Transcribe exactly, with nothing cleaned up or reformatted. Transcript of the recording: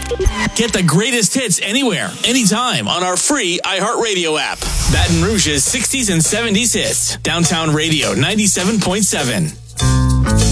Get the greatest hits anywhere, anytime on our free iHeartRadio app. Baton Rouge's sixties and seventies hits. Downtown Radio ninety-seven point seven.